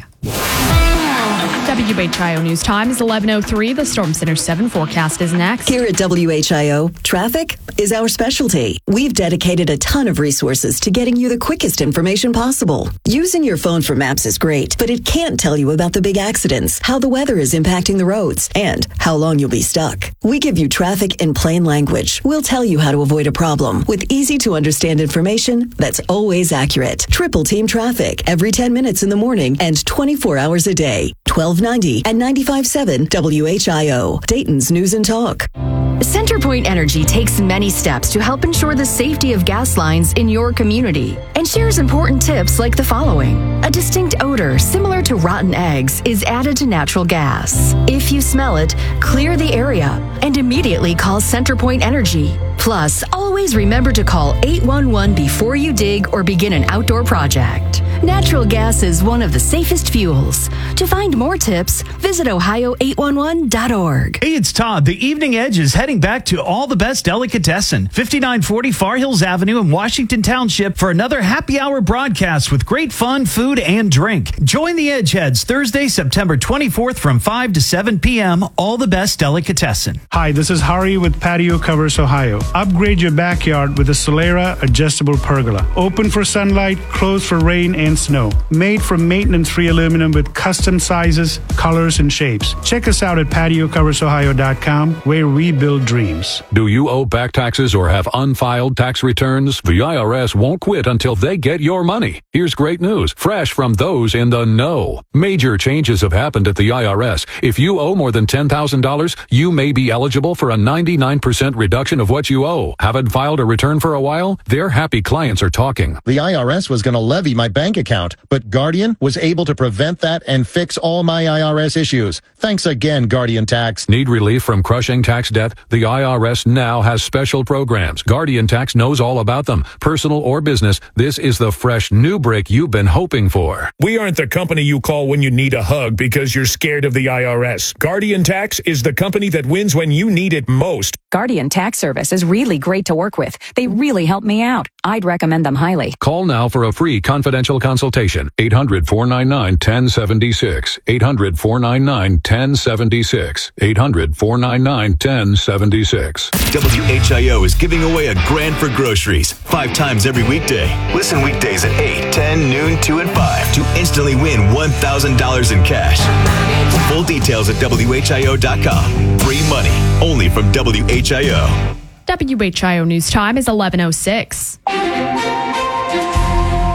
W H I O News Time is eleven oh three. The Storm Center seven forecast is next. Here at W H I O, traffic is our specialty. We've dedicated a ton of resources to getting you the quickest information possible. Using your phone for maps is great, but it can't tell you about the big accidents, how the weather is impacting the roads, and how long you'll be stuck. We give you traffic in plain language. We'll tell you how to avoid a problem with easy to understand information that's always accurate. Triple Team Traffic every ten minutes in the morning and twenty-four hours a day. twelve ninety and ninety-five point seven W H I O, Dayton's News and Talk. CenterPoint Energy takes many steps to help ensure the safety of gas lines in your community and shares important tips like the following. A distinct odor similar to rotten eggs is added to natural gas. If you smell it, clear the area and immediately call CenterPoint Energy. Plus, always remember to call eight one one before you dig or begin an outdoor project. Natural gas is one of the safest fuels. To find more tips, visit ohio eight one one dot org. Hey, it's Todd. The Evening Edge is heading back to All the Best Delicatessen, fifty-nine forty Far Hills Avenue in Washington Township for another happy hour broadcast with great fun, food, and drink. Join the Edgeheads Thursday, September twenty-fourth from five to seven p.m. All the Best Delicatessen. Hi, this is Hari with Patio Covers Ohio. Upgrade your backyard with a Solera adjustable pergola. Open for sunlight, closed for rain and snow. Made from maintenance-free aluminum with custom sizes, colors, and shapes. Check us out at patio covers ohio dot com, where we build dreams. Do you owe back taxes or have unfiled tax returns? The I R S won't quit until they get your money. Here's great news, fresh from those in the know. Major changes have happened at the I R S. If you owe more than ten thousand dollars, you may be eligible for a ninety-nine percent reduction of what you owe. Haven't filed a return for a while? Their happy clients are talking. The I R S was going to levy my bank account, but Guardian was able to prevent that and fix all my I R S issues. Thanks again, Guardian Tax. Need relief from crushing tax debt? The I R S now has special programs. Guardian Tax knows all about them. Personal or business, this is the fresh new break you've been hoping for. We aren't the company you call when you need a hug because you're scared of the I R S. Guardian Tax is the company that wins when you need it most. Guardian Tax Service is really great to work with. They really help me out. I'd recommend them highly. Call now for a free confidential consultation. eight hundred, four nine nine, one oh seven six. eight hundred, four nine nine, one oh seven six. eight hundred, four nine nine, one oh seven six. W H I O is giving away a grand for groceries five times every weekday. Listen weekdays at eight, ten, noon, two, and five to instantly win one thousand dollars in cash. Full details at W H I O dot com. Free money only from W H I O. W H I O News Time is eleven oh six.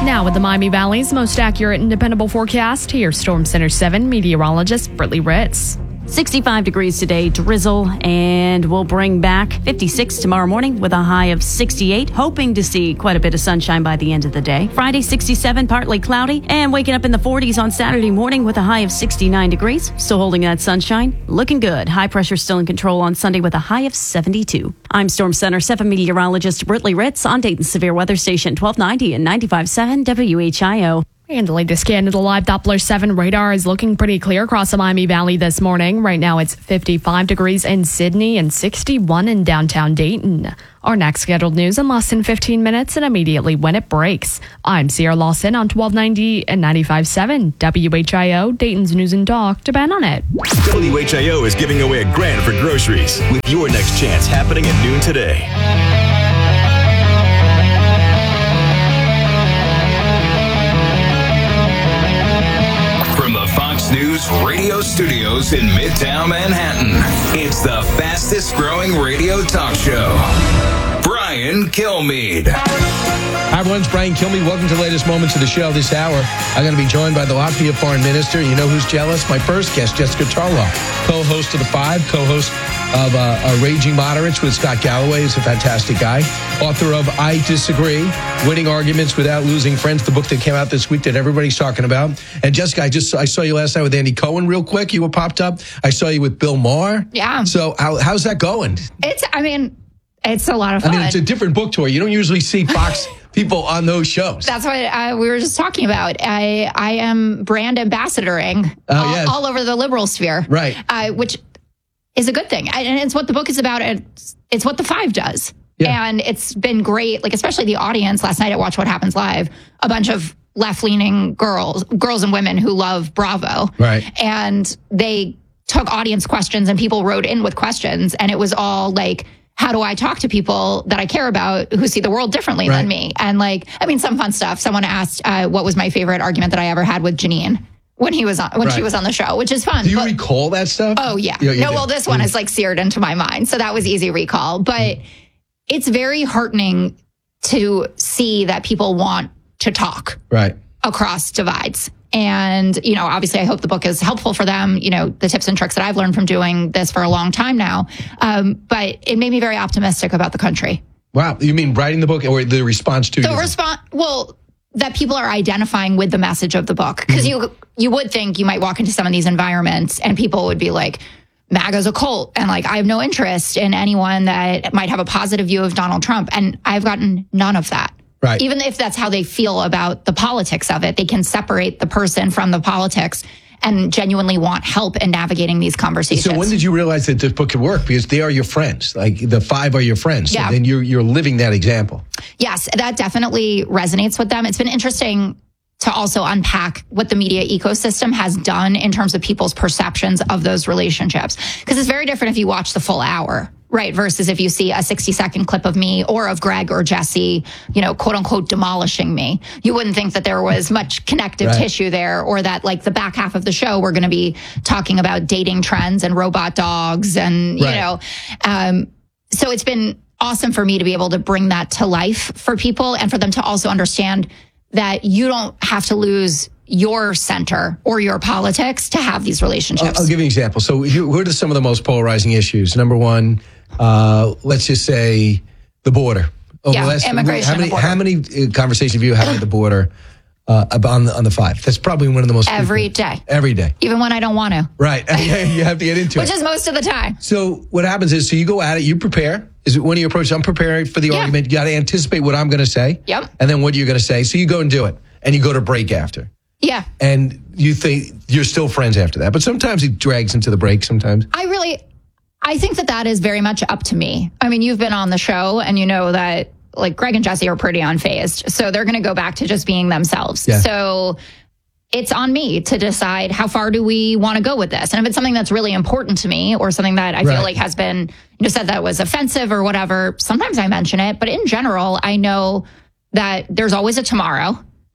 Now with the Miami Valley's most accurate and dependable forecast, here's Storm Center seven meteorologist Brittany Ritz. sixty-five degrees today, drizzle, and we'll bring back fifty-six tomorrow morning with a high of sixty-eight. Hoping to see quite a bit of sunshine by the end of the day. Friday, sixty-seven, partly cloudy, and waking up in the forties on Saturday morning with a high of sixty-nine degrees. Still holding that sunshine. Looking good. High pressure still in control on Sunday with a high of seventy-two. I'm Storm Center seven meteorologist Brittany Ritz on Dayton's Severe Weather Station twelve ninety and ninety-five point seven W H I O. And the latest scan of the live Doppler seven radar is looking pretty clear across the Miami Valley this morning. Right now it's fifty-five degrees in Sydney and sixty-one in downtown Dayton. Our next scheduled news in less than fifteen minutes and immediately when it breaks. I'm Sierra Lawson on twelve ninety and ninety-five point seven W H I O, Dayton's News and Talk. Depend on it. W H I O is giving away a grand for groceries with your next chance happening at noon today. News radio studios in Midtown Manhattan. It's the fastest growing radio talk show. Brian Kilmeade. Hi, everyone. It's Brian Kilmeade. Welcome to the latest moments of the show this hour. I'm going to be joined by the Latvia Foreign Minister. You know who's jealous? My first guest, Jessica Tarlow, co-host of The Five, co-host of uh, uh, Raging Moderates with Scott Galloway. He's a fantastic guy. Author of I Disagree, Winning Arguments Without Losing Friends, the book that came out this week that everybody's talking about. And Jessica, I just I saw you last night with Andy Cohen real quick. You were popped up. I saw you with Bill Maher. Yeah. So how, how's that going? It's, I mean, it's a lot of fun. I mean, it's a different book tour. You don't usually see Fox people on those shows. That's what uh, we were just talking about. I I am brand ambassadoring oh, all, yes. all over the liberal sphere. Right. Uh, which is a good thing. And it's what the book is about. It's, it's what The Five does. Yeah. And it's been great, like especially the audience. Last night at Watch What Happens Live, a bunch of left-leaning girls, girls and women who love Bravo. Right. And they took audience questions and people wrote in with questions. And it was all like, how do I talk to people that I care about who see the world differently right. than me? And like, I mean, some fun stuff. Someone asked uh, what was my favorite argument that I ever had with Janine when he was on when right. she was on the show, which is fun. Do you but, recall that stuff? Oh yeah. You, you no, do. well, this one mm. is like seared into my mind, so that was easy recall. But mm. it's very heartening to see that people want to talk right across divides. And, you know, obviously I hope the book is helpful for them, you know, the tips and tricks that I've learned from doing this for a long time now. Um, but it made me very optimistic about the country. Wow. You mean writing the book or the response to the your... response? Well, that people are identifying with the message of the book. Because mm-hmm. you you would think you might walk into some of these environments and people would be like, MAGA's a cult. And like, I have no interest in anyone that might have a positive view of Donald Trump. And I've gotten none of that. Right. Even if that's how they feel about the politics of it, they can separate the person from the politics and genuinely want help in navigating these conversations. So when did you realize that this book could work? Because they are your friends. Like the five are your friends. Yeah. So then you're, you're living that example. Yes, that definitely resonates with them. It's been interesting to also unpack what the media ecosystem has done in terms of people's perceptions of those relationships. Because it's very different if you watch the full hour, right? Versus if you see a sixty second clip of me or of Greg or Jesse, you know, quote unquote, demolishing me. You wouldn't think that there was much connective right. tissue there, or that like the back half of the show, we're going to be talking about dating trends and robot dogs and, you right. know, um, so it's been awesome for me to be able to bring that to life for people and for them to also understand that you don't have to lose your center or your politics to have these relationships. I'll, I'll give you an example. So what are some of the most polarizing issues? Number one, uh, let's just say the border. Over yeah, the last, immigration. How many, border. how many conversations have you had at the border uh, on, the, on the five? That's probably one of the most... Every people. day. Every day. Even when I don't want to. Right. You have to get into Which it. Which is most of the time. So what happens is, so you go at it, you prepare. Is it when you approach, I'm preparing for the yeah. argument. You got to anticipate what I'm going to say. Yep. And then what you're going to say. So you go and do it. And you go to break after. Yeah. And you think you're still friends after that. But sometimes it drags into the break sometimes. I really, I think that that is very much up to me. I mean, you've been on the show and you know that like Greg and Jesse are pretty unfazed. So they're going to go back to just being themselves. Yeah. So it's on me to decide how far do we want to go with this. And if it's something that's really important to me or something that I right. feel like has been, you know, said that was offensive or whatever, sometimes I mention it. But in general, I know that there's always a tomorrow.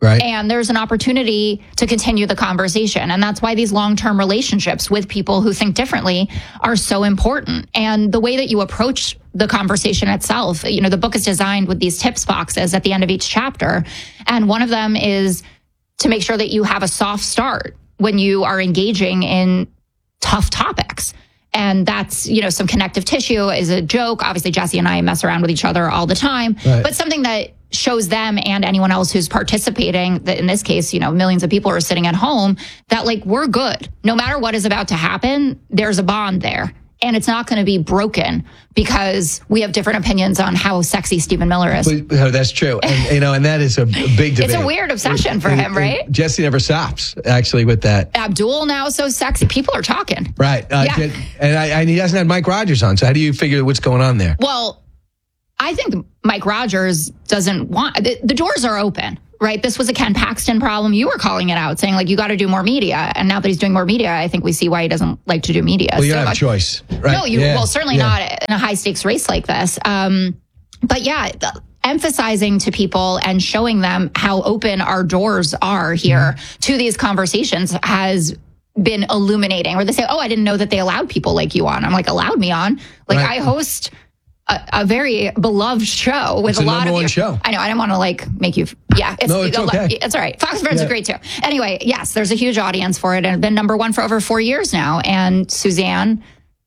Right. And there's an opportunity to continue the conversation. And that's why these long-term relationships with people who think differently are so important. And the way that you approach the conversation itself, you know, the book is designed with these tips boxes at the end of each chapter. And one of them is to make sure that you have a soft start when you are engaging in tough topics. And that's, you know, some connective tissue is a joke. Obviously, Jesse and I mess around with each other all the time, Right. but something that shows them and anyone else who's participating, that in this case, you know, millions of people are sitting at home, that like, we're good. No matter what is about to happen, there's a bond there. And it's not going to be broken because we have different opinions on how sexy Stephen Miller is. But, oh, that's true. And, you know, and that is a big debate. It's a weird obsession for And- him, right? and Jesse never stops, actually, with that. Abdul now so sexy. People are talking. Right. Uh, Yeah. And, I, and he hasn't had Mike Rogers on. So how do you figure what's going on there? Well, I think Mike Rogers doesn't want, the, the doors are open, right? This was a Ken Paxton problem. You were calling it out, saying like, you got to do more media. And now that he's doing more media, I think we see why he doesn't like to do media. Well, you so don't have a much. choice, right? No, you, Yeah. well, certainly Yeah. not in a high stakes race like this. Um, but yeah, the, emphasizing to people and showing them how open our doors are here Mm-hmm. to these conversations has been illuminating. Where they say, oh, I didn't know that they allowed people like you on. I'm like, allowed me on? Like, Right. I host a, a very beloved show with It's a the lot number of one you. show. I know. I didn't want to like make you. Yeah, it's, No, it's okay. It's all right. Fox Friends Yeah. are great too. Anyway, yes, there's a huge audience for it, and been number one for over four years now. And Suzanne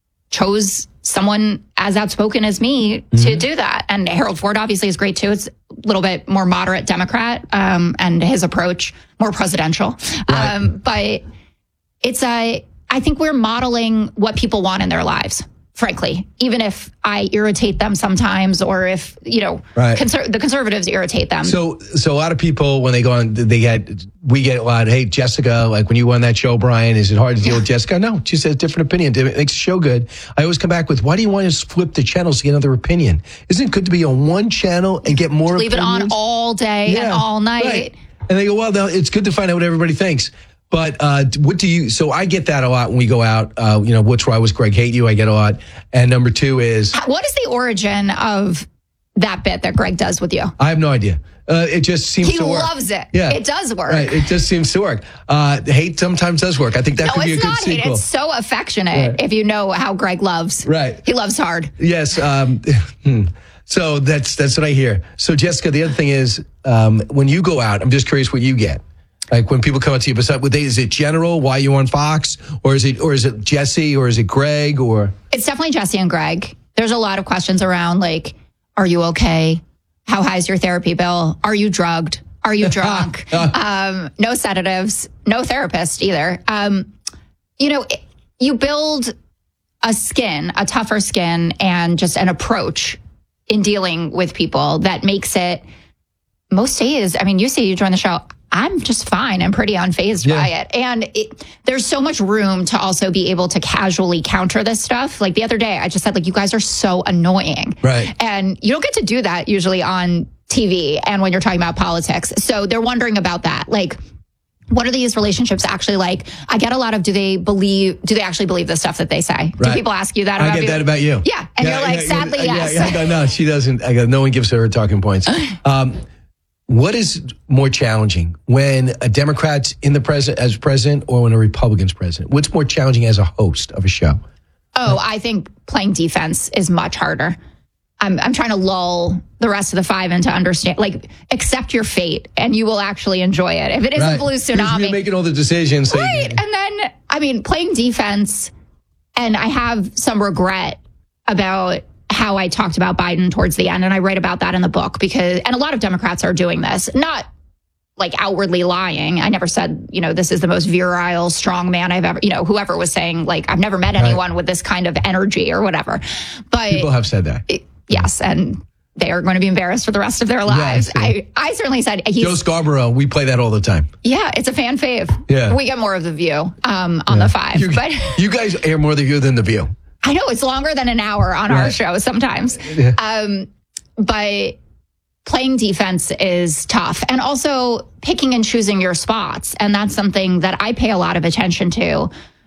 chose someone as outspoken as me to Mm-hmm. do that. And Harold Ford obviously is great too. It's a little bit more moderate Democrat, um, and his approach more presidential. Right. Um, but it's a. I think we're modeling what people want in their lives. Frankly, even if I irritate them sometimes, or if, you know, Right. conser- the conservatives irritate them. So, so a lot of people, when they go on, they get, we get a lot, hey, Jessica, like when you won that show, Brian, is it hard to deal with Jessica? No, she says different opinion. It makes the show good. I always come back with, why do you want to flip the channels to get another opinion? Isn't it good to be on one channel and get more Leave it on opinions? all day and Yeah, all night. right. And they go, well, no, it's good to find out what everybody thinks. But uh, what do you, so I get that a lot when we go out, uh, you know, what's why was Greg hate you? I get a lot. And number two is, What is the origin of that bit that Greg does with you? I have no idea. Uh, it just seems He to work. loves it. Yeah. It does work. Right. It just seems to work. Uh, hate sometimes does work. I think that No, could be a it's good not hate. sequel. It's so affectionate Right. if you know how Greg loves. Right. He loves hard. Yes. Um, hmm. So that's that's what I hear. So Jessica, the other thing is, um, when you go out, I'm just curious what you get. Like when people come up to you, besides, would they, is it general? Why you on Fox, or is it or is it Jesse, or is it Greg, or? It's definitely Jesse and Greg. There's a lot of questions around like, are you okay? How high is your therapy bill? Are you drugged? Are you drunk? um, no sedatives, no therapist either. Um, you know, it, you build a skin, a tougher skin, and just an approach in dealing with people that makes it most days. I mean, you see, you join the show. I'm just fine. I'm pretty unfazed Yeah. by it. And it, there's so much room to also be able to casually counter this stuff. Like the other day, I just said, like, you guys are so annoying. Right. And you don't get to do that usually on T V and when you're talking about politics. So they're wondering about that. Like, what are these relationships actually like? I get a lot of, do they believe, do they actually believe the stuff that they say? Do Right. people ask you that I about get you? that about you. Yeah. And you're like, sadly, yeah, yes. Yeah, no, no, she doesn't. I go, no one gives her her talking points. Um, what is more challenging when a Democrat's in the president as president, or when a Republican's president? What's more challenging as a host of a show? Oh, I think playing defense is much harder. I'm I'm trying to lull the rest of the five into understand, like, accept your fate, and you will actually enjoy it. If it isn't Right. blue Because tsunami, you're making all the decisions. so you- right? And then, I mean, playing defense, and I have some regret about how I talked about Biden towards the end, and I write about that in the book because, and a lot of Democrats are doing this, not like outwardly lying. I never said, you know, this is the most virile, strong man I've ever, you know, whoever was saying, like, I've never met Right. anyone with this kind of energy or whatever. But People have said that. it- yes, and they are going to be embarrassed for the rest of their lives. yeah. I, I certainly said he's, Joe Scarborough, we play that all the time. yeah, it's a fan fave. Yeah. We get more of the View um, on the five, You, but you guys air more The View than The View. I know it's longer than an hour on our Right. show sometimes. Yeah. Um, but playing defense is tough, and also picking and choosing your spots. And that's something that I pay a lot of attention to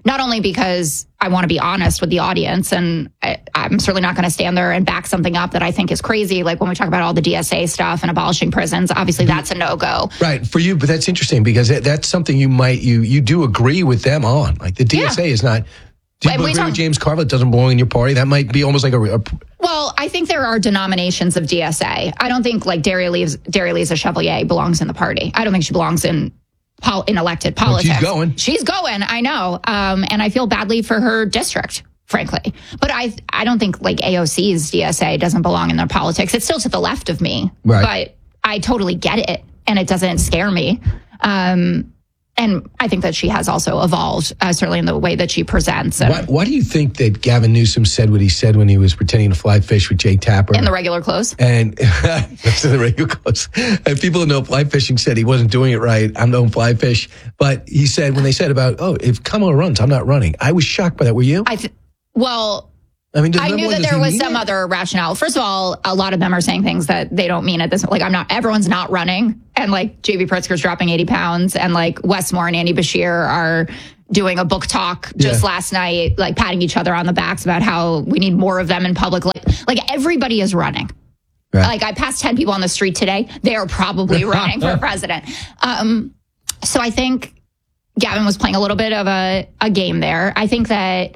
Not only because I want to be honest with the audience, and I, I'm certainly not going to stand there and back something up that I think is crazy. Like when we talk about all the D S A stuff and abolishing prisons, obviously that's a no-go. Right, for you, but that's interesting because that, that's something you might, you you do agree with them on. Like the D S A yeah. is not, do you agree talk, with James Carville? It doesn't belong in your party? That might be almost like a... a well, I think there are denominations of D S A. I don't think like Dara-Lisa Chevalier belongs in the party. I don't think she belongs in... Pol- in elected politics. Well, she's going. She's going, I know. Um, and I feel badly for her district, frankly. But I I don't think like A O C's D S A doesn't belong in their politics. It's still to the left of me. Right. But I totally get it. And it doesn't scare me. Um, and I think that she has also evolved, uh, certainly in the way that she presents. And why, why do you think that Gavin Newsom said what he said when he was pretending to fly fish with Jake Tapper? In the regular clothes. And that's in the regular clothes. And people who know fly fishing said he wasn't doing it right. I'm no fly fish. But he said, when they said about, oh, if Kamala runs, I'm not running. I was shocked by that. Were you? I th- Well... I mean, I knew that there was some it? other rationale. First of all, a lot of them are saying things that they don't mean at this. Like, I'm not, everyone's not running. And like J B Pritzker's dropping eighty pounds and like Wes Moore and Andy Bashir are doing a book talk just yeah. last night, like patting each other on the backs about how we need more of them in public. Like, like everybody is running. Right. Like I passed ten people on the street today. They are probably running for president. Um, so I think Gavin was playing a little bit of a, a game there. I think that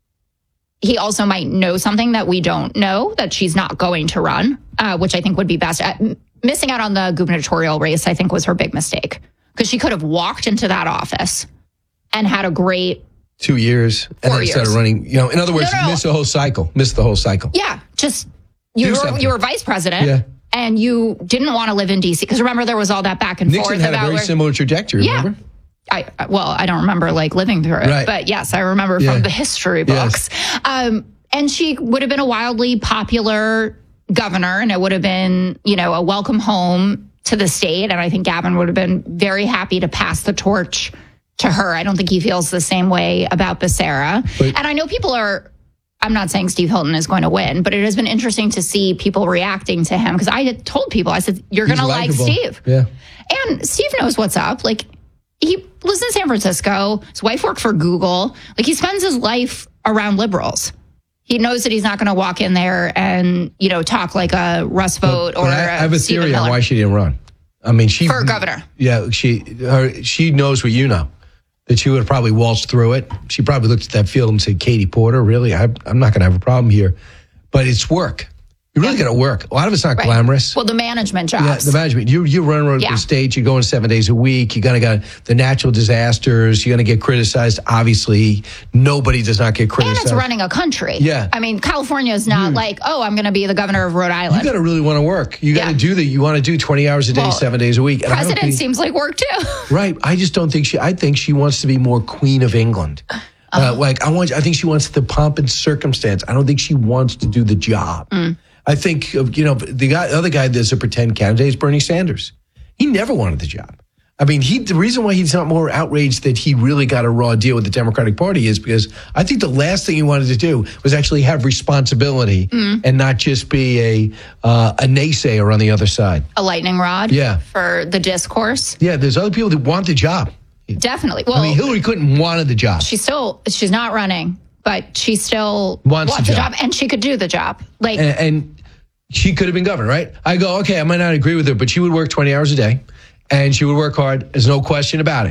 he also might know something that we don't know, that she's not going to run, uh, which I think would be best. Uh, missing out on the gubernatorial race, I think, was her big mistake. Because she could have walked into that office and had a great... Two years. And then started running. You know, in other words, no, no, you missed the whole cycle. Missed the whole cycle. Yeah. Just, you were, you were vice president. Yeah. And you didn't want to live in D C. Because remember, there was all that back and Nixon forth had about... a very where, similar trajectory, yeah. remember? I, well, I don't remember like living through it, right. But yes, I remember yeah. from the history books. Yes. Um, and she would have been a wildly popular governor, and it would have been, you know, a welcome home to the state. And I think Gavin would have been very happy to pass the torch to her. I don't think he feels the same way about Becerra. But, and I know people are, I'm not saying Steve Hilton is going to win, but it has been interesting to see people reacting to him. Because I had told people, I said, you're going to like Steve. Yeah. And Steve knows what's up. Like, he lives in San Francisco. His wife worked for Google. Like, he spends his life around liberals. He knows that he's not going to walk in there and, you know, talk like a Russ Vought or I, I have a theory on why she didn't run. I mean, she... For governor. Yeah, she her, she knows what you know. That she would have probably waltzed through it. She probably looked at that field and said, Katie Porter, really? I, I'm not going to have a problem here. But it's work. You really got to work. A lot of it's not right. glamorous. Well, the management jobs. Yeah, the management. You you run around yeah. the stage. You're going seven days a week. You're going to get the natural disasters. You're going to get criticized. Obviously, nobody does not get criticized. And it's running a country. Yeah. I mean, California is not you, like, oh, I'm going to be the governor of Rhode Island. You got to really want to work. You got to yeah. do that. You want to do twenty hours a day, well, seven days a week. And president think, seems like work too. Right. I just don't think she. I think she wants to be more Queen of England. Uh, uh, like I want. I think she wants the pomp and circumstance. I don't think she wants to do the job. Mm. I think, you know, the guy, the other guy that's a pretend candidate is Bernie Sanders. He never wanted the job. I mean, he the reason why he's not more outraged that he really got a raw deal with the Democratic Party is because I think the last thing he wanted to do was actually have responsibility mm. and not just be a uh, a naysayer on the other side. A lightning rod yeah. for the discourse. Yeah, there's other people that want the job. Definitely. Well, I mean, Hillary Clinton wanted the job. She's still, she's not running, but she still wants, wants the, the job. job, and she could do the job. Like, and, and she could have been governor, right? I go, okay, I might not agree with her, but she would work twenty hours a day, and she would work hard. There's no question about it.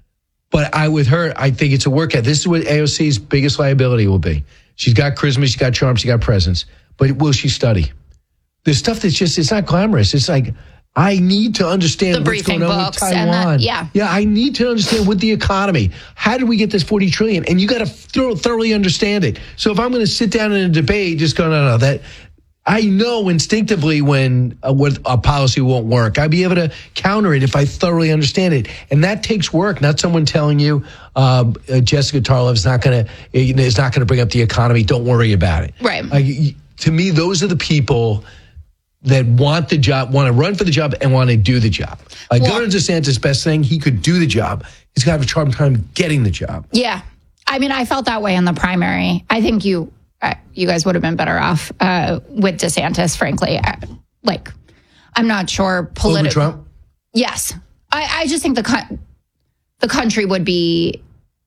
But I, with her, I think it's a work ethic. This is what A O C's biggest liability will be. She's got charisma, she's got charm, she's got presence. But will she study? There's stuff that's just, it's not glamorous. It's like, I need to understand the what's going on with Taiwan. And the, yeah. yeah, I need to understand with the economy. How did we get this forty trillion? And you got to th- thoroughly understand it. So if I'm going to sit down in a debate, just go, no, no, that I know instinctively when a, what a policy won't work. I'll be able to counter it if I thoroughly understand it. And that takes work, not someone telling you uh, uh, Jessica Tarlov is not going to is not going to bring up the economy. Don't worry about it. Right. Uh, to me, those are the people that want the job, want to run for the job, and want to do the job. Like well, Governor DeSantis' best thing, he could do the job. He's got to have a hard time getting the job. Yeah. I mean, I felt that way in the primary. I think you uh, you guys would have been better off uh, with DeSantis, frankly. Uh, like, I'm not sure politically. Over Trump? Yes. I, I just think the co- the country would be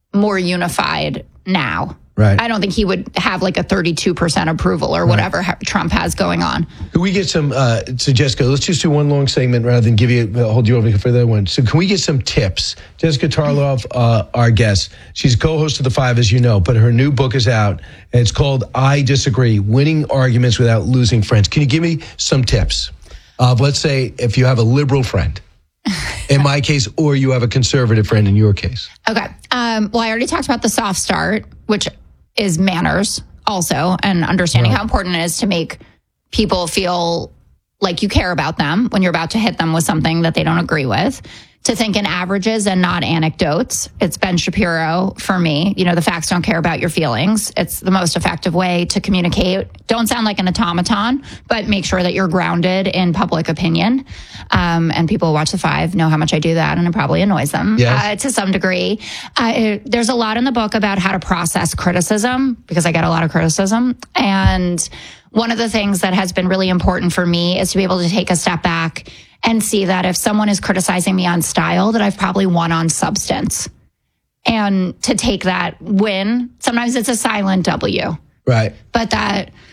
more unified now. Right. I don't think he would have like a thirty-two percent approval or whatever right. Trump has going on. Can we get some, uh, so Jessica, let's just do one long segment rather than give you, uh, hold you over for the other one. So can we get some tips? Jessica Tarlov, uh, our guest, she's co-host of The Five, as you know, but her new book is out, and it's called I Disagree, Winning Arguments Without Losing Friends. Can you give me some tips of, let's say, if you have a liberal friend, in my case, or you have a conservative friend in your case? Okay. Um, well, I already talked about the soft start, which is manners also, and understanding right. how important it is to make people feel like you care about them when you're about to hit them with something that they don't agree with. To think in averages and not anecdotes. It's Ben Shapiro for me. You know, the facts don't care about your feelings. It's the most effective way to communicate. Don't sound like an automaton, but make sure that you're grounded in public opinion. Um, and people who watch The Five know how much I do that, and it probably annoys them yes. uh, to some degree. Uh, it, there's a lot in the book about how to process criticism, because I get a lot of criticism. And one of the things that has been really important for me is to be able to take a step back and see that if someone is criticizing me on style, that I've probably won on substance. And to take that win, sometimes it's a silent W. Right. But that